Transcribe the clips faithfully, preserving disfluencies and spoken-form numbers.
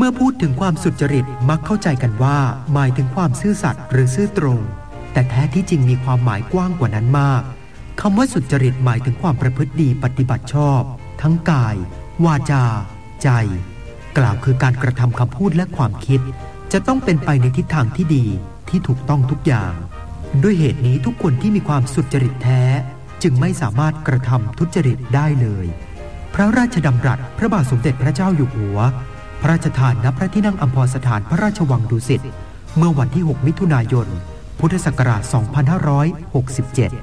มื่อพูดถึงความสุจริตมักเข้าใจกันว่าหมายถึงความซื่อสัตย์หรือซื่อตรงแต่แท้ที่จริงมีความหมายกว้างกว่านั้นมากคำว่าสุจริตหมายถึงความประพฤติดีปฏิบัติชอบทั้งกายวาจาใจกล่าวคือการกระทำคำพูดและความคิดจะต้องเป็นไปในทิศทางที่ดีที่ถูกต้องทุกอย่างด้วยเหตุนี้ทุกคนที่มีความสุจริตแท้จึงไม่สามารถกระทำทุจริตได้เลยพระราชดำรัสพระบาทสมเด็จพระเจ้าอยู่หัวพระราชทานณพระที่นั่งอัมพรสถานพระราชวังดุสิตเมื่อวันที่หกมิถุนายนพุทธศักราชสองพันห้าร้อยหกสิบเจ็ด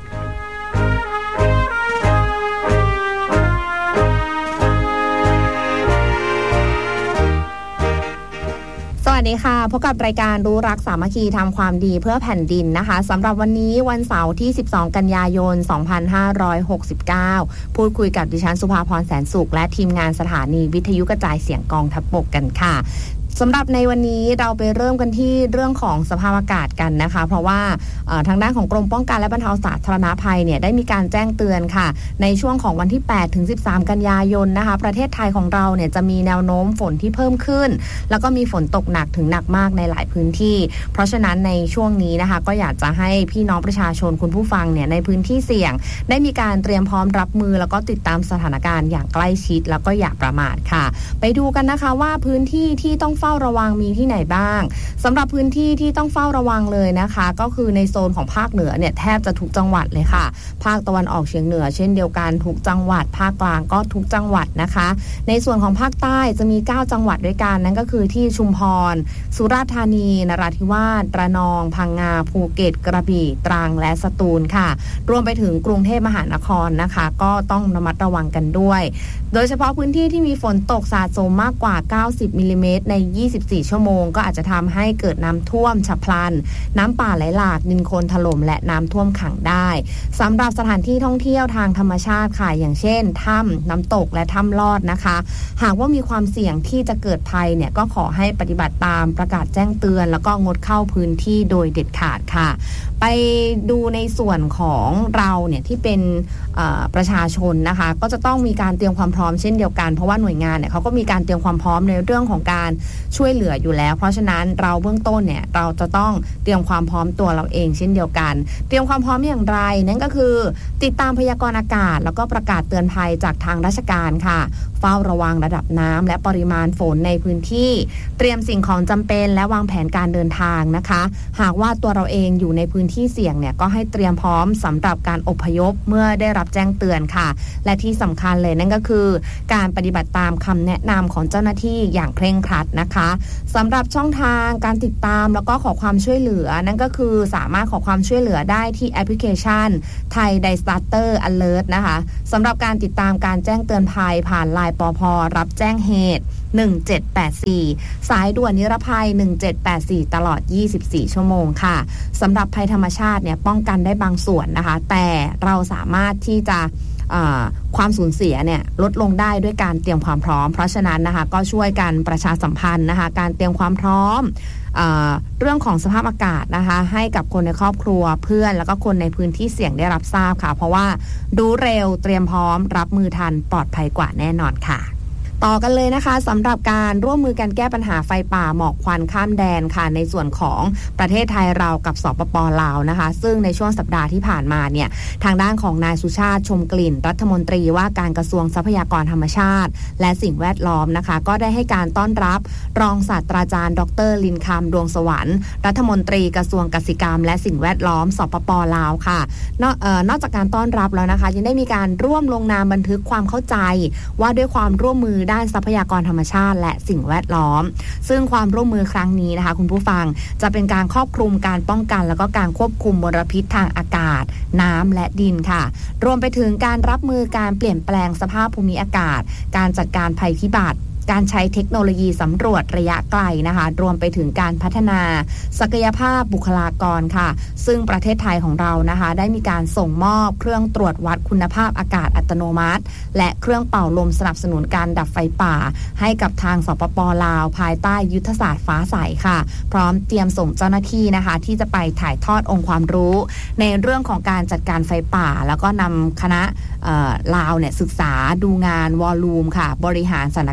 สวัสดีค่ะพบกับรายการรู้รักสามัคคีทำความดีเพื่อแผ่นดินนะคะสำหรับวันนี้วันเสาร์ที่สิบสองกันยายนสองพันห้าร้อยหกสิบเก้าพูดคุยกับดิฉันสุภาพรแสนสุขและทีมงานสถานีวิทยุกระจายเสียงกองทัพบกกันค่ะสำหรับในวันนี้เราไปเริ่มกันที่เรื่องของสภาพอากาศกันนะคะเพราะว่าทางด้านของกรมป้องกันและบรรเทาสาธารณภัยเนี่ยได้มีการแจ้งเตือนค่ะในช่วงของวันที่แปดถึงสิบสามกันยายนนะคะประเทศไทยของเราเนี่ยจะมีแนวโน้มฝนที่เพิ่มขึ้นแล้วก็มีฝนตกหนักถึงหนักมากในหลายพื้นที่เพราะฉะนั้นในช่วงนี้นะคะก็อยากจะให้พี่น้องประชาชนคุณผู้ฟังเนี่ยในพื้นที่เสี่ยงได้มีการเตรียมพร้อมรับมือแล้วก็ติดตามสถานการณ์อย่างใกล้ชิดแล้วก็อย่าประมาทค่ะไปดูกันนะคะว่าพื้นที่ที่ต้องเฝ้าระวังมีที่ไหนบ้างสำหรับพื้นที่ที่ต้องเฝ้าระวังเลยนะคะก็คือในโซนของภาคเหนือเนี่ยแทบจะทุกจังหวัดเลยค่ะภาคตะวันออกเฉียงเหนือเช่นเดียวกันทุกจังหวัดภาคกลางก็ทุกจังหวัดนะคะในส่วนของภาคใต้จะมีเก้าจังหวัดด้วยกันนั่นก็คือที่ชุมพรสุราษฎร์ธานีนราธิวาสระนองพังงาภูเก็ตกระบี่ตรังและสตูลค่ะรวมไปถึงกรุงเทพมหานครนะคะก็ต้องระมัดระวังกันด้วยโดยเฉพาะพื้นที่ที่มีฝนตกสะสมมากกว่าเก้าสิบมิลลิเมตรในยี่สิบสี่ชั่วโมงก็อาจจะทำให้เกิดน้ำท่วมฉับพลันน้ำป่าไหลหลากดินโคลนถล่มและน้ำท่วมขังได้สำหรับสถานที่ท่องเที่ยวทางธรรมชาติค่ะอย่างเช่นถ้ำน้ำตกและถ้ำลอดนะคะหากว่ามีความเสี่ยงที่จะเกิดภัยเนี่ยก็ขอให้ปฏิบัติตามประกาศแจ้งเตือนแล้วก็งดเข้าพื้นที่โดยเด็ดขาดค่ะไปดูในส่วนของเราเนี่ยที่เป็นประชาชนนะคะก็จะต้องมีการเตรียมความพร้อมเช่นเดียวกันเพราะว่าหน่วยงานเนี่ยเขาก็มีการเตรียมความพร้อมในเรื่องของการช่วยเหลืออยู่แล้วเพราะฉะนั้นเราเบื้องต้นเนี่ยเราจะต้องเตรียมความพร้อมตัวเราเองเช่นเดียวกันเตรียมความพร้อมอย่างไรนั่นก็คือติดตามพยากรณ์อากาศแล้วก็ประกาศเตือนภัยจากทางราชการค่ะเฝ้าระวังระดับน้ำและปริมาณฝนในพื้นที่เตรียมสิ่งของจำเป็นและวางแผนการเดินทางนะคะหากว่าตัวเราเองอยู่ในพื้นที่เสี่ยงเนี่ยก็ให้เตรียมพร้อมสำหรับการอพยพเมื่อได้รับแจ้งเตือนค่ะและที่สำคัญเลยนั่นก็คือการปฏิบัติตามคำแนะนำของเจ้าหน้าที่อย่างเคร่งครัดนะคะสำหรับช่องทางการติดตามแล้วก็ขอความช่วยเหลือนั่นก็คือสามารถขอความช่วยเหลือได้ที่แอปพลิเคชันไทย Disaster Alert นะคะสำหรับการติดตามการแจ้งเตือนภัยผ่าน ไลน์ ปภ.รับแจ้งเหตุหนึ่งเจ็ดแปดสี่สายด่วนนิรภัยหนึ่งเจ็ดแปดสี่ตลอดยี่สิบสี่ชั่วโมงค่ะสำหรับภัยธรรมชาติเนี่ยป้องกันได้บางส่วนนะคะแต่เราสามารถที่จะความสูญเสียเนี่ยลดลงได้ด้วยการเตรียมความพร้อมเพราะฉะนั้นนะคะก็ช่วยกันประชาสัมพันธ์นะคะการเตรียมความพร้อมเอ่อเรื่องของสภาพอากาศนะคะให้กับคนในครอบครัวเพื่อนแล้วก็คนในพื้นที่เสี่ยงได้รับทราบค่ะเพราะว่ารู้เร็วเตรียมพร้อมรับมือทันปลอดภัยกว่าแน่นอนค่ะต่อกันเลยนะคะสำหรับการร่วมมือกันแก้ปัญหาไฟป่าหมอกควันข้ามแดนค่ะในส่วนของประเทศไทยเรากับสปป.ลาวนะคะซึ่งในช่วงสัปดาห์ที่ผ่านมาเนี่ยทางด้านของนายสุชาติชมกลิ่นรัฐมนตรีว่าการกระทรวงทรัพยากรธรรมชาติและสิ่งแวดล้อมนะคะก็ได้ให้การต้อนรับรองศาสตราจารย์ดรลินคำดวงสวรรค์รัฐมนตรีกระทรวงกสิกรรมและสิ่งแวดล้อมสปป.ลาวค่ะนอกเอ่อนอกจากการต้อนรับแล้วนะคะยังได้มีการร่วมลงนามบันทึกความเข้าใจว่าด้วยความร่วมมือด้านทรัพยากรธรรมชาติและสิ่งแวดล้อมซึ่งความร่วมมือครั้งนี้นะคะคุณผู้ฟังจะเป็นการครอบคลุมการป้องกันแล้วก็การควบคุมมลพิษทางอากาศน้ำและดินค่ะรวมไปถึงการรับมือการเปลี่ยนแปลงสภาพภูมิอากาศการจัดการภัยพิบัติ การใช้เทคโนโลยีสำรวจระยะไกลนะคะรวมไปถึงการพัฒนาศักยภาพบุคลากรค่ะซึ่งประเทศไทยของเรานะคะได้มีการส่งมอบเครื่องตรวจวัดคุณภาพอากาศอัตโนมัติและเครื่องเป่าลมสนับสนุนการดับไฟป่าให้กับทางสปป.ลาวภายใต้ยุทธศาสตร์ฟ้าใสค่ะพร้อมเตรียมส่งเจ้าหน้าที่นะคะที่จะไปถ่ายทอดองค์ความรู้ในเรื่องของการจัดการไฟป่าแล้วก็นำคณะลาวเนี่ยศึกษาดูงานวอลลุ่มค่ะบริหารสถานการณ์หมอก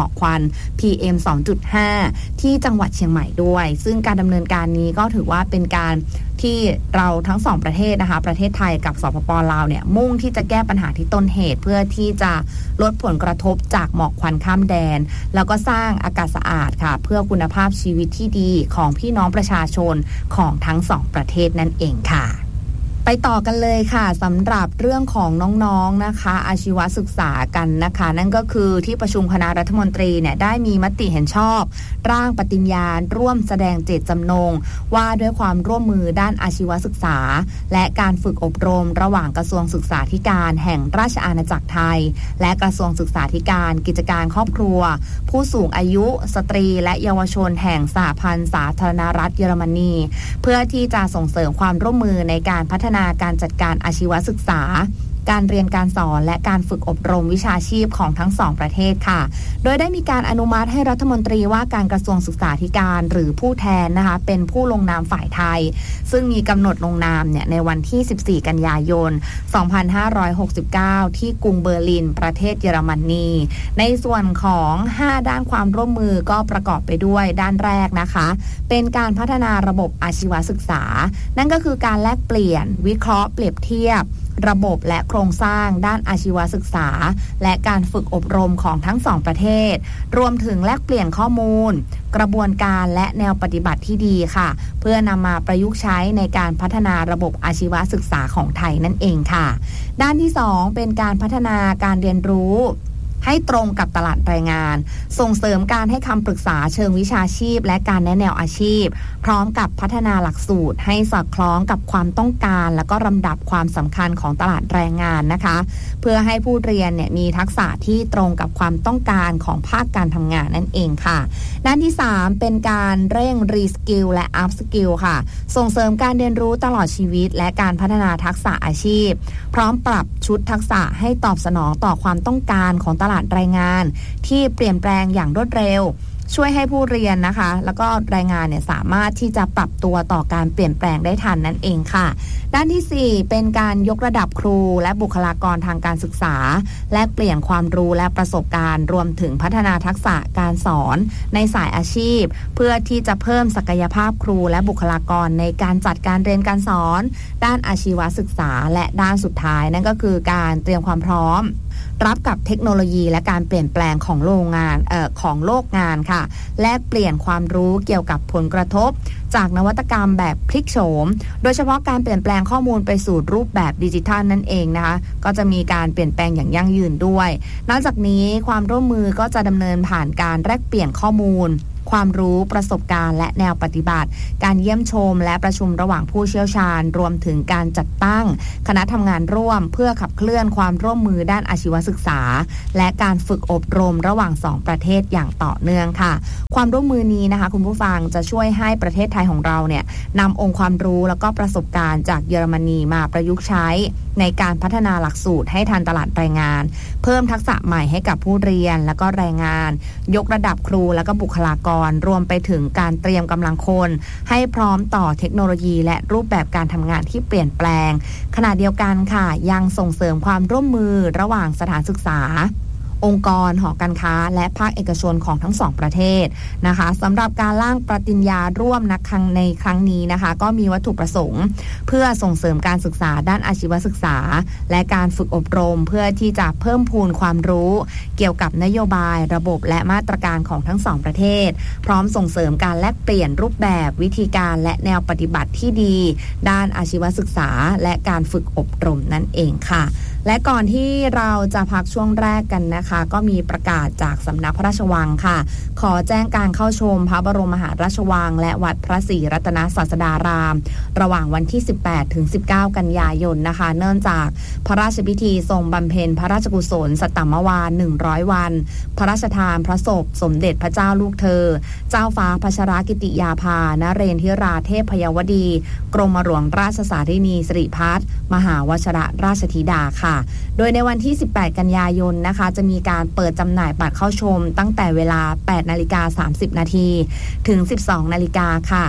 อกควัน พี เอ็ม สองจุดห้า ที่จังหวัดเชียงใหม่ด้วยซึ่งการดำเนินการนี้ก็ถือว่าเป็นการที่เราทั้งสองประเทศนะคะประเทศไทยกับสปป.ลาวเนี่ยมุ่งที่จะแก้ปัญหาที่ต้นเหตุเพื่อที่จะลดผลกระทบจากหมอกควันข้ามแดนแล้วก็สร้างอากาศสะอาดค่ะเพื่อคุณภาพชีวิตที่ดีของพี่น้องประชาชนของทั้งสองประเทศนั่นเองค่ะไปต่อกันเลยค่ะสำหรับเรื่องของน้องๆนะคะอาชีวศึกษากันนะคะนั่นก็คือที่ประชุมคณะรัฐมนตรีเนี่ยได้มีมติเห็นชอบร่างปฏิญญาณร่วมแสดงเจตจำนงว่าด้วยความร่วมมือด้านอาชีวศึกษาและการฝึกอบรมระหว่างกระทรวงศึกษาธิการแห่งราชอาณาจักรไทยและกระทรวงศึกษาธิการกิจการครอบครัวผู้สูงอายุสตรีและเยาวชนแห่งสหพันธ์สาธารณรัฐเยอรมนีเพื่อที่จะส่งเสริมความร่วมมือในการพัฒนาการจัดการอาชีวศึกษาการเรียนการสอนและการฝึกอบรมวิชาชีพของทั้งสองประเทศค่ะโดยได้มีการอนุมัติให้รัฐมนตรีว่าการกระทรวงศึกษาธิการหรือผู้แทนนะคะเป็นผู้ลงนามฝ่ายไทยซึ่งมีกำหนดลงนามเนี่ยในวันที่สิบสี่กันยายนสองพันห้าร้อยหกสิบเก้าที่กรุงเบอร์ลินประเทศเยอรมนีในส่วนของห้าด้านความร่วมมือก็ประกอบไปด้วยด้านแรกนะคะเป็นการพัฒนาระบบอาชีวศึกษานั่นก็คือการแลกเปลี่ยนวิเคราะห์เปรียบเทียบระบบและโครงสร้างด้านอาชีวศึกษาและการฝึกอบรมของทั้งสองประเทศรวมถึงแลกเปลี่ยนข้อมูลกระบวนการและแนวปฏิบัติที่ดีค่ะเพื่อนำมาประยุกต์ใช้ในการพัฒนาระบบอาชีวศึกษาของไทยนั่นเองค่ะด้านที่สองเป็นการพัฒนาการเรียนรู้ให้ตรงกับตลาดแรงงานส่งเสริมการให้คำปรึกษาเชิงวิชาชีพและการแนะแนวอาชีพพร้อมกับพัฒนาหลักสูตรให้สอดคล้องกับความต้องการและก็ลำดับความสำคัญของตลาดแรงงานนะคะเพื่อให้ผู้เรียนเนี่ยมีทักษะที่ตรงกับความต้องการของภาคการทำงานนั่นเองค่ะด้านที่สามเป็นการเร่งรีสกิลและอัพสกิลค่ะส่งเสริมการเรียนรู้ตลอดชีวิตและการพัฒนาทักษะอาชีพพร้อมปรับชุดทักษะให้ตอบสนองต่อความต้องการของตลาดแรงงานที่เปลี่ยนแปลงอย่างรวดเร็วช่วยให้ผู้เรียนนะคะแล้วก็แรงงานเนี่ยสามารถที่จะปรับตัวต่อการเปลี่ยนแปลงได้ทันนั่นเองค่ะด้านที่สี่เป็นการยกระดับครูและบุคลากรทางการศึกษาและเปลี่ยนความรู้และประสบการณ์รวมถึงพัฒนาทักษะการสอนในสายอาชีพเพื่อที่จะเพิ่มศักยภาพครูและบุคลากรในการจัดการเรียนการสอนด้านอาชีวศึกษาและด้านสุดท้ายนั่นก็คือการเตรียมความพร้อมรับกับเทคโนโลยีและการเปลี่ยนแปลงของโรงงานเอ่อของโลกงานค่ะและเปลี่ยนความรู้เกี่ยวกับผลกระทบจากนวัตกรรมแบบพลิกโฉมโดยเฉพาะการเปลี่ยนแปลงข้อมูลไปสู่รูปแบบดิจิทัลนั่นเองนะคะก็จะมีการเปลี่ยนแปลงอย่างยั่งยืนด้วยนอกจากนี้ความร่วมมือก็จะดำเนินผ่านการแลกเปลี่ยนข้อมูลความรู้ประสบการณ์และแนวปฏิบัติการเยี่ยมชมและประชุมระหว่างผู้เชี่ยวชาญรวมถึงการจัดตั้งคณะทำงานร่วมเพื่อขับเคลื่อนความร่วมมือด้านอาชีวศึกษาและการฝึกอบรมระหว่างสองประเทศอย่างต่อเนื่องค่ะความร่วมมือนี้นะคะคุณผู้ฟังจะช่วยให้ประเทศไทยของเราเนี่ยนำองค์ความรู้แล้วก็ประสบการณ์จากเยอรมนีมาประยุกต์ใช้ในการพัฒนาหลักสูตรให้ทันตลาดแรงงานเพิ่มทักษะใหม่ให้กับผู้เรียนและก็แรงงานยกระดับครูและก็บุคลากรรวมไปถึงการเตรียมกำลังคนให้พร้อมต่อเทคโนโลยีและรูปแบบการทำงานที่เปลี่ยนแปลงขณะเดียวกันค่ะยังส่งเสริมความร่วมมือระหว่างสถานศึกษาองค์กรหอการค้าและภาคเอกชนของทั้งสองประเทศนะคะสำหรับการร่างปฏิญญาร่วมนักครั้งในครั้งนี้นะคะก็มีวัตถุประสงค์เพื่อส่งเสริมการศึกษาด้านอาชีวศึกษาและการฝึกอบรมเพื่อที่จะเพิ่มพูนความรู้เกี่ยวกับนโยบายระบบและมาตรการของทั้งสองประเทศพร้อมส่งเสริมการแลกเปลี่ยนรูปแบบวิธีการและแนวปฏิบัติที่ดีด้านอาชีวศึกษาและการฝึกอบรมนั่นเองค่ะและก่อนที่เราจะพักช่วงแรกกันนะคะก็มีประกาศจากสำนักพระราชวังค่ะขอแจ้งการเข้าชมพระบรมมหาราชวังและวัดพระศรีรัตนศาสดารามระหว่างวันที่สิบแปดถึงสิบเก้ากันยายนนะคะเนื่องจากพระราชพิธีทรงบำเพ็ญพระราชกุศลสัตตมวาลหนึ่งร้อยวันพระราชทานพระศพสมเด็จพระเจ้าลูกเธอเจ้าฟ้าพัชรกิติยาภานเรนทิราเทพยวดีกรมหลวงราชสารินีสิริพัฒน์มหาวชิรราชธิดาค่ะโดยในวันที่สิบแปดกันยายนนะคะจะมีการเปิดจำหน่ายบัตรเข้าชมตั้งแต่เวลา แปดนาฬิกาสามสิบนาทีถึง สิบสองนาฬิกาค่ะ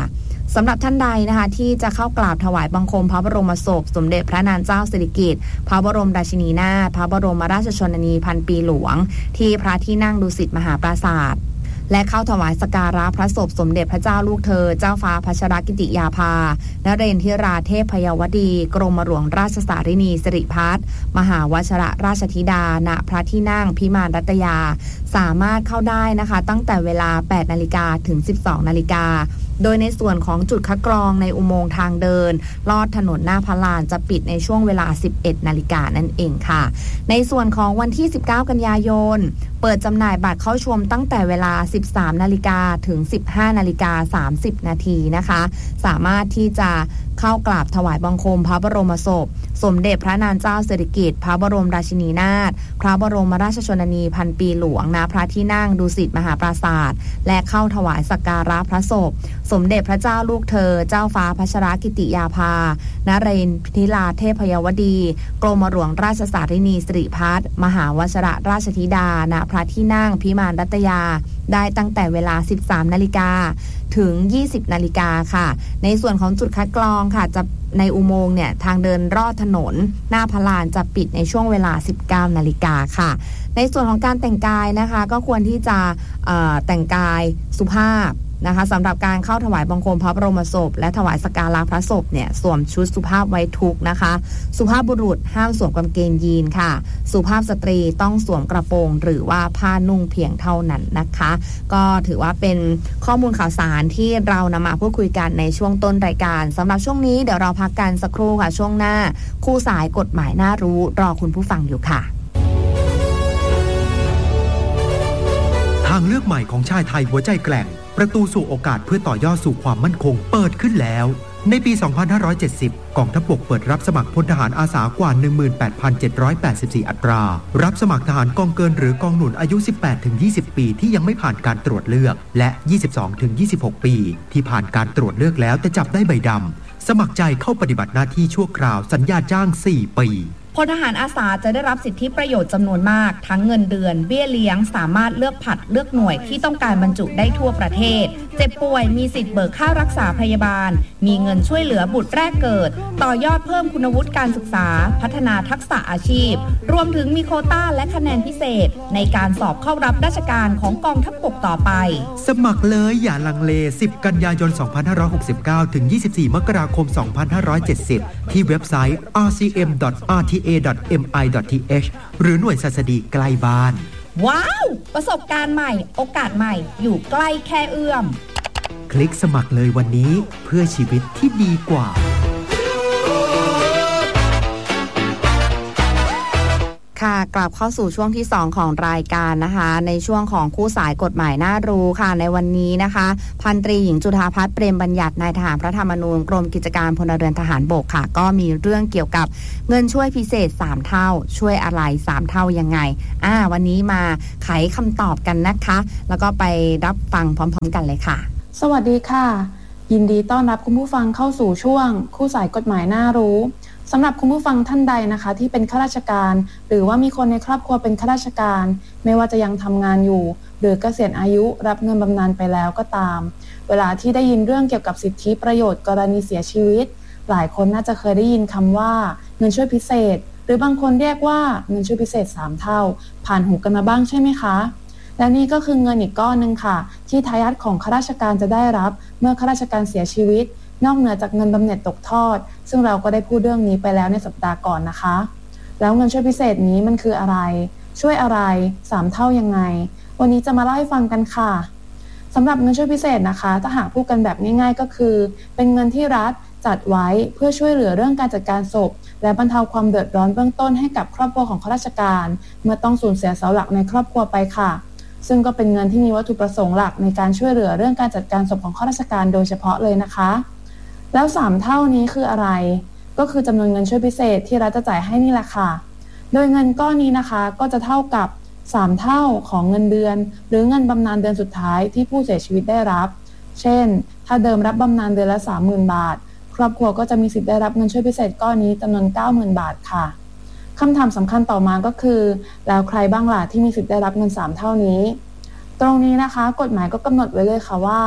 สำหรับท่านใดนะคะที่จะเข้ากราบถวายบังคมพระบรมศพสมเด็จพระนางเจ้าสิริกิติ์พระบรมราชินีนาถพระบรมราชชนนีพันปีหลวงที่พระที่นั่งดุสิตมหาปราสาทและเข้าถวายสักการะพระศพสมเด็จพระเจ้าลูกเธอเจ้าฟ้าพัชรกิติยาภานเรนทิราเทพยวดีกรมหลวงราชสารินีสิริพัฒน์มหาวชิรราชธิดาณพระที่นั่งพิมานรัตยาสามารถเข้าได้นะคะตั้งแต่เวลา แปดนาฬิกา ถึง สิบสองนาฬิกาโดยในส่วนของจุดคัดกรองในอุโมงค์ทางเดินลอดถนนหน้าพระลานจะปิดในช่วงเวลา สิบเอ็ดนาฬิกานั่นเองค่ะในส่วนของวันที่ สิบเก้ากันยายนเปิดจำหน่ายบัตรเข้าชมตั้งแต่เวลา สิบสามนาฬิกา ถึง สิบห้านาฬิกาสามสิบนาทีนะคะสามารถที่จะเข้ากราบถวายบังคมพระบรมศพสมเด็จพระนางเจ้าสิริกิติ์พระบรมราชินีนาถพระบรมราชชนนีพันปีหลวงณพระที่นั่งดุสิตมหาปราสาทและเข้าถวายสักการะพระศพสมเด็จพระเจ้าลูกเธอเจ้าฟ้าพัชรกิติยาภานเรนทิราเทพยวดีกรมหลวงราชสารินีสิริพัฒน์มหาวชิรราชธิดาณพระที่นั่งพิมานรัตยาได้ตั้งแต่เวลา สิบสามนาฬิกา ถึง ยี่สิบนาฬิกาค่ะในส่วนของจุดคัดกรองค่ะจะในอุโมงค์เนี่ยทางเดินรอดถนนหน้าพระลานจะปิดในช่วงเวลา สิบเก้านาฬิกาค่ะในส่วนของการแต่งกายนะคะก็ควรที่จะเอ่อแต่งกายสุภาพนะคะสำหรับการเข้าถวายบังคมพระบรมศพและถวายสักการะพระศพเนี่ยสวมชุดสุภาพไว้ทุกนะคะสุภาพบุรุษห้ามสวมกางเกงยีนค่ะสุภาพสตรีต้องสวมกระโปรงหรือว่าผ้านุ่งเพียงเท่านั้นนะคะก็ถือว่าเป็นข้อมูลข่าวสารที่เรานำมาพูดคุยกันในช่วงต้นรายการสำหรับช่วงนี้เดี๋ยวเราพักกันสักครู่ค่ะช่วงหน้าคู่สายกฎหมายน่ารู้รอคุณผู้ฟังอยู่ค่ะทางเลือกใหม่ของชายไทยหัวใจแกร่งประตูสู่โอกาสเพื่อต่อยอดสู่ความมั่นคงเปิดขึ้นแล้วในปี สองพันห้าร้อยเจ็ดสิบ กองทัพบกเปิดรับสมัครพลทหารอาสากว่า หนึ่งหมื่นแปดพันเจ็ดร้อยแปดสิบสี่ อัตรารับสมัครทหารกองเกินหรือกองหนุนอายุ สิบแปดถึงยี่สิบ ปีที่ยังไม่ผ่านการตรวจเลือกและ ยี่สิบสองถึงยี่สิบหก ปีที่ผ่านการตรวจเลือกแล้วแต่จับได้ใบดำสมัครใจเข้าปฏิบัติหน้าที่ชั่วคราวสัญญาจ้าง สี่ ปีพลทหารอาสาจะได้รับสิทธิประโยชน์จำนวนมากทั้งเงินเดือนเบี้ยเลี้ยงสามารถเลือกผัดเลือกหน่วยที่ต้องการบรรจุได้ทั่วประเทศเจ็บป่วยมีสิทธิ์เบิกค่ารักษาพยาบาลมีเงินช่วยเหลือบุตรแรกเกิดต่อยอดเพิ่มคุณวุฒิการศึกษาพัฒนาทักษะอาชีพรวมถึงมีโควต้าและคะแนนพิเศษในการสอบเข้ารับราชการของกองทัพบกต่อไปสมัครเลยอย่าลังเลสิบกันยายนสองพันห้าร้อยหกสิบเก้าถึงยี่สิบสี่มกราคมสองพันห้าร้อยเจ็ดสิบที่เว็บไซต์ อาร์ ซี เอ็ม ดอท อาร์ ที เอ ดอท เอ็ม ไอ ดอท ที เอช หรือหน่วยศัสดีใกล้บ้านว้าวประสบการณ์ใหม่โอกาสใหม่อยู่ใกล้แค่เอื้อมคลิกสมัครเลยวันนี้เพื่อชีวิตที่ดีกว่าค่ะกลับเข้าสู่ช่วงที่สองของรายการนะคะในช่วงของคู่สายกฎหมายน่ารู้ค่ะในวันนี้นะคะพันตรีหญิงจุฑาภัทรเปรมบัญญัตินายทหารพระธรรมนูญกรมกิจการพลเรือนทหารบกค่ะก็มีเรื่องเกี่ยวกับเงินช่วยพิเศษสามเท่าช่วยอะไรสามเท่ายังไงอ่าวันนี้มาไขคำตอบกันนะคะแล้วก็ไปรับฟังพร้อมๆกันเลยค่ะสวัสดีค่ะยินดีต้อนรับคุณผู้ฟังเข้าสู่ช่วงคู่สายกฎหมายน่ารู้สำหรับคุณผู้ฟังท่านใดนะคะที่เป็นข้าราชการหรือว่ามีคนในครอบครัวเป็นข้าราชการไม่ว่าจะยังทำงานอยู่หรือเกษียณอายุรับเงินบำนาญไปแล้วก็ตามเวลาที่ได้ยินเรื่องเกี่ยวกับสิทธิประโยชน์กรณีเสียชีวิตหลายคนน่าจะเคยได้ยินคำว่าเงินช่วยพิเศษหรือบางคนเรียกว่าเงินช่วยพิเศษสามเท่าผ่านหูกันมาบ้างใช่ไหมคะและนี่ก็คือเงินอีกก้อนนึงค่ะที่ทายาทของข้าราชการจะได้รับเมื่อข้าราชการเสียชีวิตนอกเหนือจากเงินบำเหน็จตกทอดซึ่งเราก็ได้พูดเรื่องนี้ไปแล้วในสัปดาห์ก่อนนะคะแล้วเงินช่วยพิเศษนี้มันคืออะไรช่วยอะไรสามเท่ายังไงวันนี้จะมาเล่าให้ฟังกันค่ะสำหรับเงินช่วยพิเศษนะคะถ้าหากพูดกันแบบง่ายๆก็คือเป็นเงินที่รัฐจัดไว้เพื่อช่วยเหลือเรื่องการจัดการศพและบรรเทาความเดือดร้อนเบื้องต้นให้กับครอบครัวของข้าราชการเมื่อต้องสูญเสียเสาหลักในครอบครัวไปค่ะซึ่งก็เป็นเงินที่มีวัตถุประสงค์หลักในการช่วยเหลือเรื่องการจัดการศพของข้าราชการโดยเฉพาะเลยนะคะแล้วสามเท่านี้คืออะไรก็คือจำนวนเงินช่วยพิเศษที่รัฐจะจ่ายให้นี่แหละค่ะโดยเงินก้อนนี้นะคะก็จะเท่ากับสามเท่าของเงินเดือนหรือเงินบำนาญเดือนสุดท้ายที่ผู้เสียชีวิตได้รับเช่นถ้าเดิมรับบำนาญเดือนละ สามหมื่น บาทครอบครัวก็จะมีสิทธิ์ได้รับเงินช่วยพิเศษก้อนนี้จำนวน เก้าหมื่น บาทค่ะคำถามสำคัญต่อมาก็คือแล้วใครบ้างล่ะที่มีสิทธิ์ได้รับเงินสามเท่านี้ตรงนี้นะคะกฎหมายก็กำหนดไว้เลยค่ะว่าใ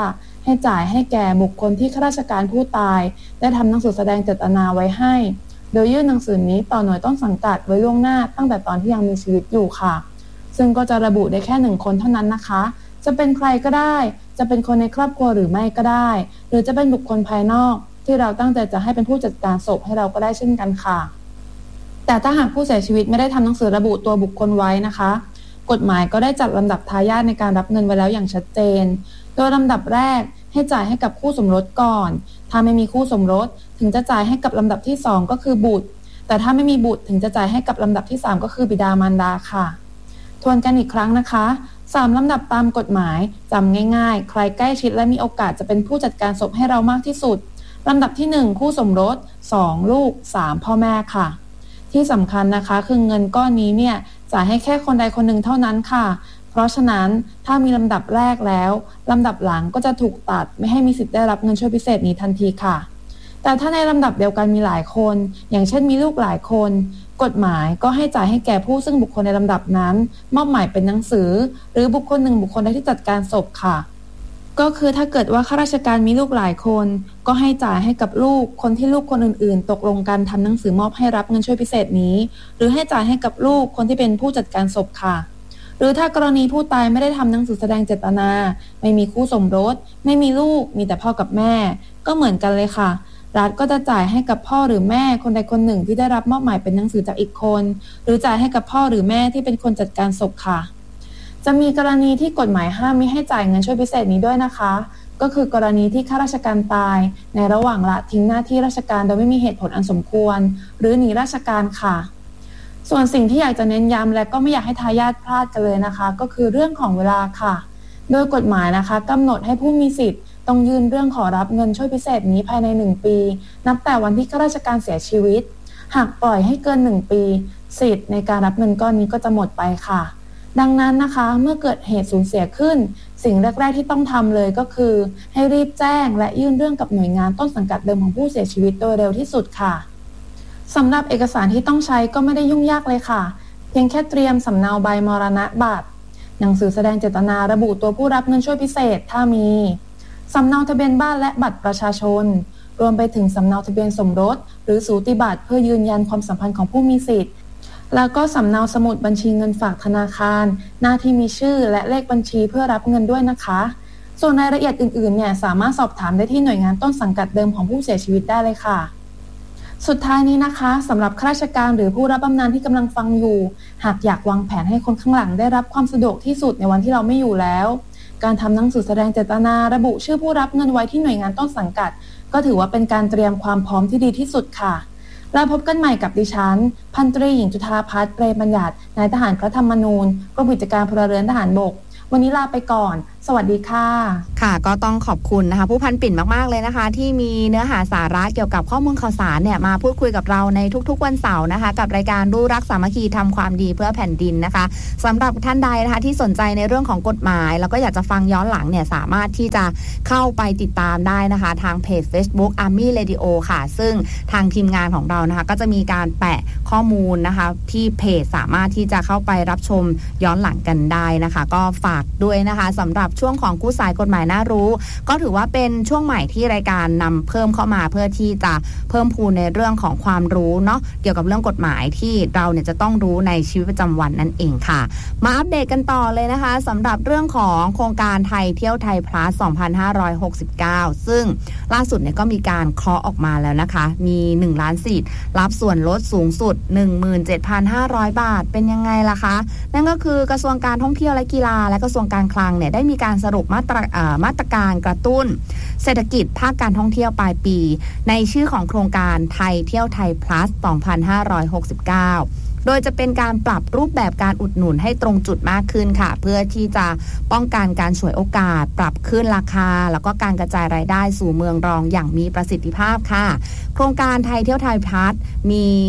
ให้จ่ายให้แก่บุคคลที่ข้าราชการผู้ตายได้ทำหนังสือแสดงเจตนาไว้ให้โดยยื่นหนังสือนี้ต่อหน่วยต้นสังกัดไว้ล่วงหน้าตั้งแต่ตอนที่ยังมีชีวิตอยู่ค่ะซึ่งก็จะระบุได้แค่หนึ่งคนเท่านั้นนะคะจะเป็นใครก็ได้จะเป็นคนในครอบครัวหรือไม่ก็ได้หรือจะเป็นบุคคลภายนอกที่เราตั้งใจจะให้เป็นผู้จัดการศพให้เราก็ได้เช่นกันค่ะแต่ถ้าหากผู้เสียชีวิตไม่ได้ทำหนังสือระบุตัวบุคคลไว้นะคะกฎหมายก็ได้จัดลำดับทายาทในการรับเงินไว้แล้วอย่างชัดเจนโดยลำดับแรกให้จ่ายให้กับคู่สมรสก่อนถ้าไม่มีคู่สมรสถึงจะจ่ายให้กับลำดับที่สองก็คือบุตรแต่ถ้าไม่มีบุตรถึงจะจ่ายให้กับลำดับที่สามก็คือบิดามารดาค่ะทวนกันอีกครั้งนะคะสามลำดับตามกฎหมายจำง่ายๆใครใกล้ชิดและมีโอกาสจะเป็นผู้จัดการศพให้เรามากที่สุดลำดับที่หนึ่งคู่สมรสสองลูกสามพ่อแม่ค่ะที่สำคัญนะคะคือเงินก้อนนี้เนี่ยจ่ายให้แค่คนใดคนหนึ่งเท่านั้นค่ะเพราะฉะนั้นถ้ามีลำดับแรกแล้วลำดับหลังก็จะถูกตัดไม่ให้มีสิทธิ์ได้รับเงินช่วยพิเศษนี้ทันทีค่ะแต่ถ้าในลำดับเดียวกันมีหลายคนอย่างเช่นมีลูกหลายคนกฎหมายก็ให้จ่ายให้แก่ผู้ซึ่งบุคคลในลำดับนั้นมอบหมายเป็นหนังสือหรือบุคคลหนึ่งบุคคลใดที่จัดการศพค่ะก็คือถ้าเกิดว่าข้าราชการมีลูกหลายคนก็ให้จ่ายให้กับลูกคนที่ลูกคนอื่นๆตกลงกันทำหนังสือมอบให้รับเงินช่วยพิเศษนี้หรือให้จ่ายให้กับลูกคนที่เป็นผู้จัดการศพค่ะหรือถ้ากรณีผู้ตายไม่ได้ทำหนังสือแสดงเจตนาไม่มีคู่สมรสไม่มีลูกมีแต่พ่อกับแม่ก็เหมือนกันเลยค่ะรัฐก็จะจ่ายให้กับพ่อหรือแม่คนใดคนหนึ่งที่ได้รับมอบหมายเป็นหนังสือจากอีกคนหรือจ่ายให้กับพ่อหรือแม่ที่เป็นคนจัดการศพค่ะจะมีกรณีที่กฎหมายห้ามมิให้จ่ายเงินช่วยพิเศษนี้ด้วยนะคะก็คือกรณีที่ข้าราชการตายในระหว่างละทิ้งหน้าที่ราชการโดยไม่มีเหตุผลอันสมควรหรือหนีราชการค่ะส่วนสิ่งที่อยากจะเน้นย้ำและก็ไม่อยากให้ทายาทพลาดกันเลยนะคะก็คือเรื่องของเวลาค่ะโดยกฎหมายนะคะกำหนดให้ผู้มีสิทธิ์ต้องยื่นเรื่องขอรับเงินช่วยพิเศษนี้ภายในหนึ่งปีนับแต่วันที่ข้าราชการเสียชีวิตหากปล่อยให้เกินหนึ่งปีสิทธิ์ในการรับเงินก้อนนี้ก็จะหมดไปค่ะดังนั้นนะคะเมื่อเกิดเหตุสูญเสียขึ้นสิ่งแรกๆที่ต้องทำเลยก็คือให้รีบแจ้งและยื่นเรื่องกับหน่วยงานต้นสังกัดเดิมของผู้เสียชีวิตโดยเร็วที่สุดค่ะสำหรับเอกสารที่ต้องใช้ก็ไม่ได้ยุ่งยากเลยค่ะเพียงแค่เตรียมสำเนาใบมรณบัตรหนังสือแสดงเจตนาระบุตัวผู้รับเงินช่วยพิเศษถ้ามีสำเนาทะเบียนบ้านและบัตรประชาชนรวมไปถึงสำเนาทะเบียนสมรสหรือสูติบัตรเพื่อยืนยันความสัมพันธ์ของผู้มีสิทธิ์แล้วก็สำเนาสมุดบัญชีเงินฝากธนาคารหน้าที่มีชื่อและเลขบัญชีเพื่อรับเงินด้วยนะคะส่วนรายละเอียดอื่นๆเนี่ยสามารถสอบถามได้ที่หน่วยงานต้นสังกัดเดิมของผู้เสียชีวิตได้เลยค่ะสุดท้ายนี้นะคะสำหรับข้าราชการหรือผู้รับบำนาญที่กำลังฟังอยู่หากอยากวางแผนให้คนข้างหลังได้รับความสะดวกที่สุดในวันที่เราไม่อยู่แล้วการทำหนังสือแสดงเจตนาระบุชื่อผู้รับเงินไว้ที่หน่วยงานต้นสังกัดก็ถือว่าเป็นการเตรียมความพร้อมที่ดีที่สุดค่ะแล้วพบกันใหม่กับดิฉันพันตรีหญิงจุฑาภัทร เปรมบัญญัตินายทหารพระธรรมนูญกรมกิจการพลเรือนทหารบกวันนี้ลาไปก่อนสวัสดีค่ะค่ะก็ต้องขอบคุณนะคะผู้พันปิ่นมากๆเลยนะคะที่มีเนื้อหาสาระเกี่ยวกับข้อมูลข่าวสารเนี่ยมาพูดคุยกับเราในทุกๆวันเสาร์นะคะกับรายการรู้รักสามัคคีทำความดีเพื่อแผ่นดินนะคะสำหรับท่านใดนะคะที่สนใจในเรื่องของกฎหมายแล้วก็อยากจะฟังย้อนหลังเนี่ยสามารถที่จะเข้าไปติดตามได้นะคะทางเพจ Facebook Army Radio ค่ะซึ่งทางทีมงานของเรานะคะก็จะมีการแปะข้อมูลนะคะที่เพจสามารถที่จะเข้าไปรับชมย้อนหลังกันได้นะคะก็ฝากด้วยนะคะสำหรับช่วงของคู่สายกฎหมายน่ารู้ก็ถือว่าเป็นช่วงใหม่ที่รายการนำเพิ่มเข้ามาเพื่อที่จะเพิ่มพูนในเรื่องของความรู้เนาะเกี่ยวกับเรื่องกฎหมายที่เราเนี่ยจะต้องรู้ในชีวิตประจำวันนั่นเองค่ะมาอัปเดตกันต่อเลยนะคะสำหรับเรื่องของโครงการไทยเที่ยวไทย plus สองพันห้าร้อยหกสิบเก้าซึ่งล่าสุดเนี่ยก็มีการเคาะออกมาแล้วนะคะมีหนึ่งล้านสิทธิ์รับส่วนลดสูงสุด หนึ่งหมื่นเจ็ดพันห้าร้อย บาทเป็นยังไงล่ะคะนั่นก็คือกระทรวงการท่องเที่ยวและกีฬาและกระทรวงการคลังเนี่ยได้มีการสรุปมาตรามาตรการกระตุ้นเศรษฐกิจภาคการท่องเที่ยวปลายปีในชื่อของโครงการไทยเที่ยวไทย plus สองพันห้าร้อยหกสิบเก้าโดยจะเป็นการปรับรูปแบบการอุดหนุนให้ตรงจุดมากขึ้นค่ะเพื่อที่จะป้องกันการฉวยโอกาสปรับขึ้นราคาแล้วก็การกระจายรายได้สู่เมืองรองอย่างมีประสิทธิภาพค่ะโครงการไทยเที่ยวไทย plus มีเ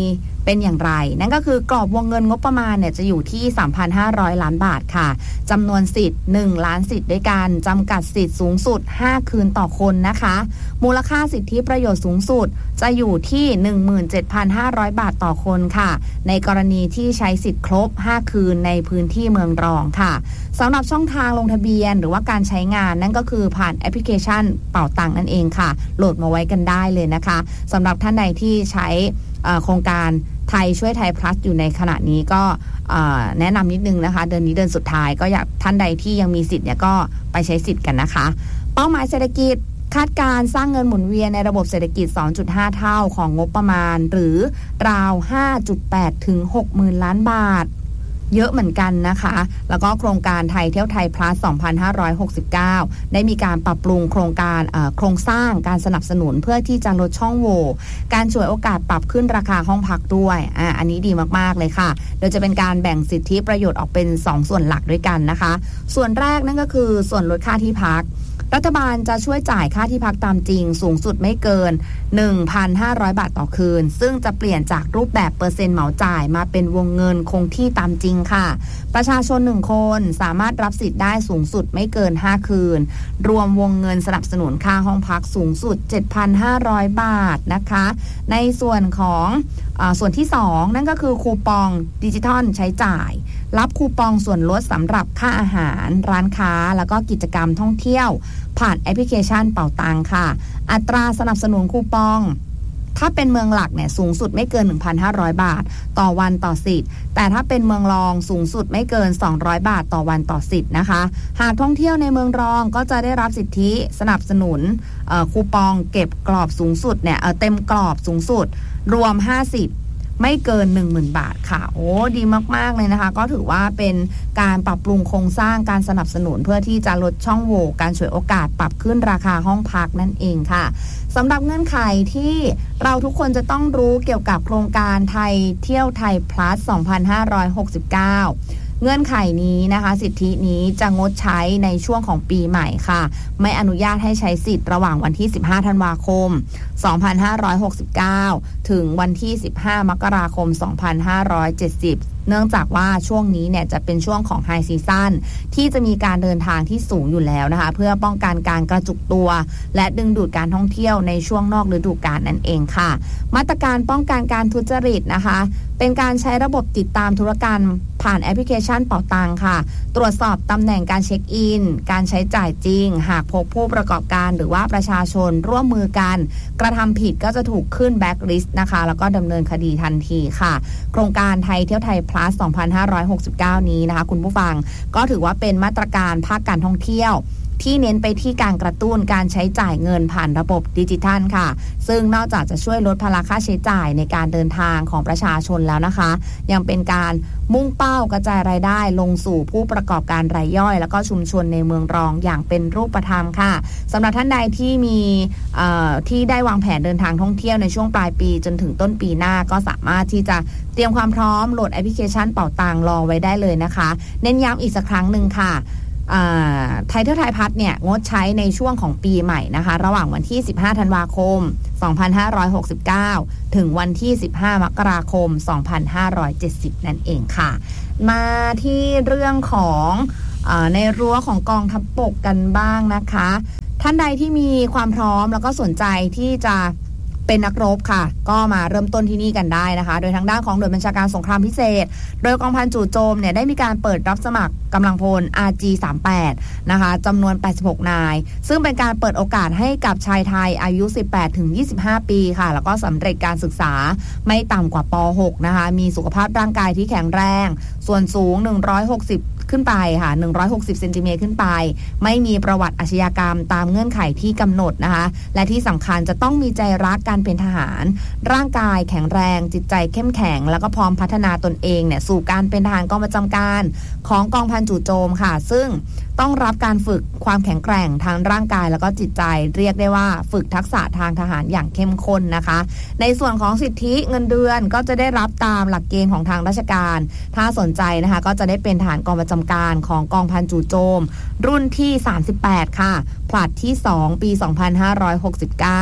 เป็นอย่างไรนั่นก็คือกรอบวงเงินงบประมาณเนี่ยจะอยู่ที่ สามพันห้าร้อย ล้านบาทค่ะจำนวนสิทธิ์หนึ่งล้านสิทธิ์ด้วยกันจำกัดสิทธิ์สูงสุดห้าคืนต่อคนนะคะมูลค่าสิทธิประโยชน์สูงสุดจะอยู่ที่ หนึ่งหมื่นเจ็ดพันห้าร้อย บาทต่อคนค่ะในกรณีที่ใช้สิทธิ์ครบห้าคืนในพื้นที่เมืองรองค่ะสำหรับช่องทางลงทะเบียนหรือว่าการใช้งานนั่นก็คือผ่านแอปพลิเคชันเป่าตังนั่นเองค่ะโหลดมาไว้กันได้เลยนะคะสำหรับท่านใดที่ใช้โครงการไทยช่วยไทย plus อยู่ในขณะนี้ก็แนะนำนิดนึงนะคะเดือนนี้เดือนสุดท้ายก็อยากท่านใดที่ยังมีสิทธิ์เนี่ยก็ไปใช้สิทธิ์กันนะคะเป้าหมายเศรษฐกิจคาดการสร้างเงินหมุนเวียนในระบบเศรษฐกิจ สองจุดห้า เท่าของงบประมาณหรือราว ห้าจุดแปด ถึง หกหมื่น ล้านบาทเยอะเหมือนกันนะคะแล้วก็โครงการไทยเที่ยวไทย plus สองพันห้าร้อยหกสิบเก้าได้มีการปรับปรุงโครงการโครงสร้างการสนับสนุนเพื่อที่จะลดช่องโหว่การฉวยโอกาสปรับขึ้นราคาห้องพักด้วยอ่าอันนี้ดีมากๆเลยค่ะโดยจะเป็นการแบ่งสิทธิประโยชน์ออกเป็นสองส่วนหลักด้วยกันนะคะส่วนแรกนั่นก็คือส่วนลดค่าที่พักรัฐบาลจะช่วยจ่ายค่าที่พักตามจริงสูงสุดไม่เกิน หนึ่งพันห้าร้อย บาทต่อคืนซึ่งจะเปลี่ยนจากรูปแบบเปอร์เซ็นต์เหมาจ่ายมาเป็นวงเงินคงที่ตามจริงค่ะประชาชนหนึ่งคนสามารถรับสิทธิ์ได้สูงสุดไม่เกินห้าคืนรวมวงเงินสนับสนุนค่าห้องพักสูงสุด เจ็ดพันห้าร้อย บาทนะคะในส่วนของอ่าส่วนที่สองนั่นก็คือคูปองดิจิทัลใช้จ่ายรับคูปองส่วนลดสำหรับค่าอาหารร้านค้าแล้วก็กิจกรรมท่องเที่ยวผ่านแอปพลิเคชันเป่าตังค่ะอัตราสนับสนุนคูปองถ้าเป็นเมืองหลักเนี่ยสูงสุดไม่เกิน หนึ่งพันห้าร้อย บาทต่อวันต่อสิทธิ์แต่ถ้าเป็นเมืองรองสูงสุดไม่เกินสองร้อยบาทต่อวันต่อสิทธิ์นะคะหากท่องเที่ยวในเมืองรองก็จะได้รับสิทธิสนับสนุนคูปองเก็บกรอบสูงสุดเนี่ยเต็มกรอบสูงสุดรวมห้าสิทธิ์ไม่เกิน หนึ่งหมื่น บาทค่ะโอ้ดีมากๆเลยนะคะก็ถือว่าเป็นการปรับปรุงโครงสร้างการสนับสนุนเพื่อที่จะลดช่องโหว่การฉวยโอกาสปรับขึ้นราคาห้องพักนั่นเองค่ะสำหรับเงื่อนไขที่เราทุกคนจะต้องรู้เกี่ยวกับโครงการไทยเที่ยวไทย plus สองพันห้าร้อยหกสิบเก้าเงื่อนไขนี้นะคะสิทธินี้จะงดใช้ในช่วงของปีใหม่ค่ะไม่อนุญาตให้ใช้สิทธิ์ระหว่างวันที่สิบห้าธันวาคมสองพันห้าร้อยหกสิบเก้าถึงวันที่สิบห้ามกราคมสองพันห้าร้อยเจ็ดสิบเนื่องจากว่าช่วงนี้เนี่ยจะเป็นช่วงของไฮซีซั่นที่จะมีการเดินทางที่สูงอยู่แล้วนะคะเพื่อป้องกันการกระจุกตัวและดึงดูดการท่องเที่ยวในช่วงนอกฤดูกาลนั่นเองค่ะมาตรการป้องกันการทุจริตนะคะเป็นการใช้ระบบติดตามธุรกรรมผ่านแอปพลิเคชันเป่าตังค่ะตรวจสอบตำแหน่งการเช็คอินการใช้จ่ายจริงหากพบผู้ประกอบการหรือว่าประชาชนร่วมมือกันกระทำผิดก็จะถูกขึ้นแบล็คลิสต์นะคะแล้วก็ดำเนินคดีทันทีค่ะโครงการไทยเที่ยวไทย plus สองพันห้าร้อยหกสิบเก้านี้นะคะคุณผู้ฟังก็ถือว่าเป็นมาตรการภาคการท่องเที่ยวที่เน้นไปที่การกระตุ้นการใช้จ่ายเงินผ่านระบบดิจิทัลค่ะซึ่งนอกจากจะช่วยลดภาระค่าใช้จ่ายในการเดินทางของประชาชนแล้วนะคะยังเป็นการมุ่งเป้ากระจายรายได้ลงสู่ผู้ประกอบการรายย่อยแล้วก็ชุมชนในเมืองรองอย่างเป็นรูปธรรมค่ะสำหรับท่านใดที่มีที่ได้วางแผนเดินทางท่องเที่ยวในช่วงปลายปีจนถึงต้นปีหน้าก็สามารถที่จะเตรียมความพร้อมโหลดแอปพลิเคชันเป่าตังรอไว้ได้เลยนะคะเน้นย้ำอีกสักครั้งหนึ่งค่ะไทยเที่ยวไทยพัฒน์เนี่ยงดใช้ในช่วงของปีใหม่นะคะระหว่างวันที่สิบห้าธันวาคมสองพันห้าร้อยหกสิบเก้าถึงวันที่สิบห้ามกราคมสองพันห้าร้อยเจ็ดสิบนั่นเองค่ะมาที่เรื่องของเอ่อในรั้วของกองทัพบกกันบ้างนะคะท่านใดที่มีความพร้อมแล้วก็สนใจที่จะเป็นนักรบค่ะก็มาเริ่มต้นที่นี่กันได้นะคะโดยทางด้านของหน่วยบัญชาการสงครามพิเศษโดยกองพันจู่โจมเนี่ยได้มีการเปิดรับสมัครกำลังพล อาร์ จี สามสิบแปด นะคะจำนวนแปดสิบหกนายซึ่งเป็นการเปิดโอกาสให้กับชายไทยอายุ สิบแปดถึงยี่สิบห้า ปีค่ะแล้วก็สำเร็จการศึกษาไม่ต่ำกว่าป หก นะคะมีสุขภาพร่างกายที่แข็งแรงส่วนสูงหนึ่งร้อยหกสิบขึ้นไปค่ะหนึ่งร้อยหกสิบเซนติเมตรขึ้นไปไม่มีประวัติอาชญากรรมตามเงื่อนไขที่กำหนดนะคะและที่สำคัญจะต้องมีใจรักการเป็นทหารร่างกายแข็งแรงจิตใจเข้มแข็งแล้วก็พร้อมพัฒนาตนเองเนี่ยสู่การเป็นทหารกองประจำการของกองพันจู่โจมค่ะซึ่งต้องรับการฝึกความแข็งแกร่งทางร่างกายแล้วก็จิตใจเรียกได้ว่าฝึกทักษะทางทหารอย่างเข้มข้นนะคะในส่วนของสิทธิเงินเดือนก็จะได้รับตามหลักเกณฑ์ของทางราชการถ้าสนใจนะคะก็จะได้เป็นทหารกองประจำการของกองพันจู่โจมรุ่นที่สามสิบแปดค่ะผลัดที่สองปีสองพันห้าร้อยหกสิบเก้า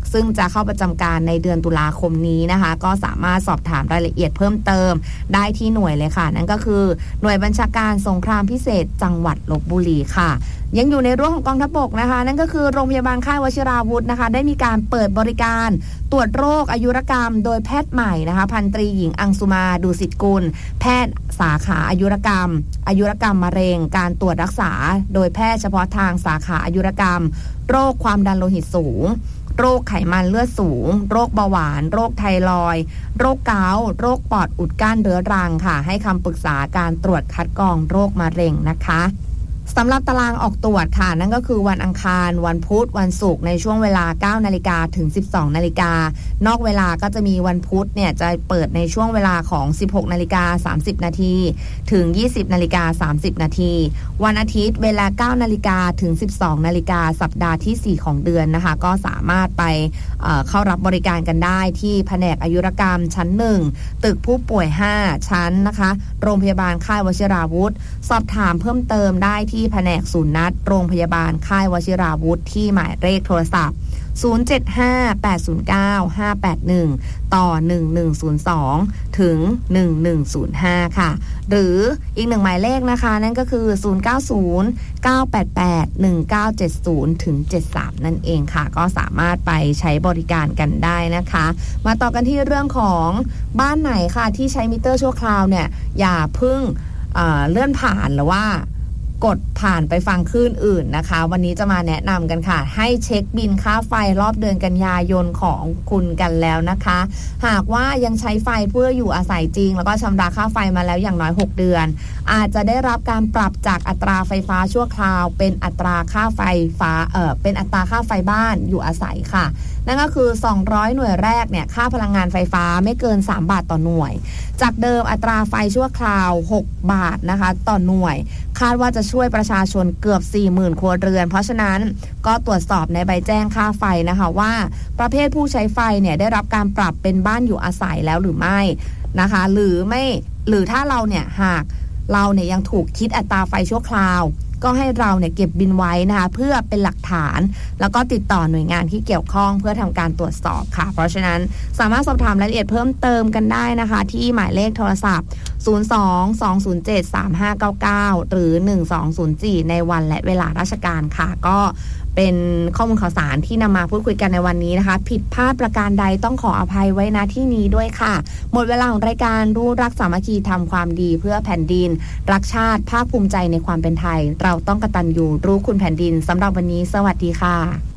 ซึ่งจะเข้าประจำการในเดือนตุลาคมนี้นะคะก็สามารถสอบถามรายละเอียดเพิ่มเติมได้ที่หน่วยเลยค่ะนั่นก็คือหน่วยบัญชาการสงครามพิเศษจังหวัดลพบุรีค่ะยังอยู่ในร่วมของกองทัพบกนะคะนั่นก็คือโรงพยาบาลค่ายวชิราวุธนะคะได้มีการเปิดบริการตรวจโรคอายุรกรรมโดยแพทย์ใหม่นะคะพันตรีหญิงอังสุมาดูสิทธิ์กุลแพทย์สาขาอายุรกรรมอายุรกรรมมะเร็งการตรวจรักษาโดยแพทย์เฉพาะทางสาขาอายุรกรรมโรคความดันโลหิตสูงโรคไขมันเลือดสูงโรคเบาหวานโรคไทรอยด์โรคเกาต์โรคปอดอุดกั้นเรื้อรังค่ะให้คำปรึกษาการตรวจคัดกรองโรคมะเร็งนะคะสำหรับตารางออกตรวจค่ะนั่นก็คือวันอังคารวันพุธวันศุกร์ในช่วงเวลา เก้านาฬิกา ถึง สิบสองนาฬิกานอกเวลาก็จะมีวันพุธเนี่ยจะเปิดในช่วงเวลาของ สิบหกนาฬิกาสามสิบนาทีถึง ยี่สิบนาฬิกาสามสิบนาทีวันอาทิตย์เวลา เก้านาฬิกา ถึง สิบสองนาฬิกาสัปดาห์ที่สี่ของเดือนนะคะก็สามารถไปเอ่อเข้ารับบริการกันได้ที่แผนกอายุรกรรมชั้นหนึ่งตึกผู้ป่วยห้าชั้นนะคะโรงพยาบาลค่ายวชิราวุธสอบถามเพิ่มเติมได้ที่แผนกศูนย์นัดโรงพยาบาลค่ายวชิราวุธที่หมายเลขโทรศัพท์ศูนย์ เจ็ด ห้า แปด ศูนย์ เก้า ห้า แปด หนึ่งต่อหนึ่งหนึ่งศูนย์สองถึงหนึ่งหนึ่งศูนย์ห้าค่ะหรืออีกหนึ่งหมายเลขนะคะนั่นก็คือศูนย์ เก้า ศูนย์ เก้า แปด แปด หนึ่ง เก้า เจ็ด ศูนย์ถึงเจ็ดสิบสามนั่นเองค่ะก็สามารถไปใช้บริการกันได้นะคะมาต่อกันที่เรื่องของบ้านไหนค่ะที่ใช้มิเตอร์ชั่วคราวเนี่ยอย่าเพิ่งเอ่อเลื่อนผ่านหรือว่ากดผ่านไปฟังคลื่นอื่นนะคะวันนี้จะมาแนะนำกันค่ะให้เช็คบิลค่าไฟรอบเดือนกันยายนของคุณกันแล้วนะคะหากว่ายังใช้ไฟเพื่ออยู่อาศัยจริงแล้วก็ชำระค่าไฟมาแล้วอย่างน้อยหกเดือนอาจจะได้รับการปรับจากอัตราไฟฟ้าชั่วคราวเป็นอัตราค่าไฟฟ้าเอ่อเป็นอัตราค่าไฟบ้านอยู่อาศัยค่ะนั่นก็คือสองร้อยหน่วยแรกเนี่ยค่าพลังงานไฟฟ้าไม่เกินสามบาทต่อหน่วยจากเดิมอัตราไฟชั่วคราวหกบาทนะคะต่อหน่วยคาดว่าจะช่วยประชาชนเกือบ สี่หมื่น ครัวเรือนเพราะฉะนั้นก็ตรวจสอบในใบแจ้งค่าไฟนะคะว่าประเภทผู้ใช้ไฟเนี่ยได้รับการปรับเป็นบ้านอยู่อาศัยแล้วหรือไม่นะคะหรือไม่หรือถ้าเราเนี่ยหากเราเนี่ยยังถูกคิดอัตราไฟชั่วคราวก็ให้เราเนี่ยเก็บบินไว้นะคะเพื่อเป็นหลักฐานแล้วก็ติดต่อหน่วยงานที่เกี่ยวข้องเพื่อทำการตรวจสอบค่ะเพราะฉะนั้นสามารถสอบถามรายละเอียดเพิ่มเติมกันได้นะคะที่หมายเลขโทรศัพท์ศูนย์ สอง สอง ศูนย์ เจ็ด สาม ห้า เก้า เก้าหรือหนึ่ง สอง ศูนย์ สี่ในวันและเวลาราชการค่ะก็เป็นข้อมูลข่าวสารที่นำมาพูดคุยกันในวันนี้นะคะผิดพลาดประการใดต้องขออภัยไว้ณที่นี้ด้วยค่ะหมดเวลาของรายการรู้รักสามัคคีทำความดีเพื่อแผ่นดินรักชาติภาคภูมิใจในความเป็นไทยเราต้องกตัญญูรู้คุณแผ่นดินสำหรับวันนี้สวัสดีค่ะ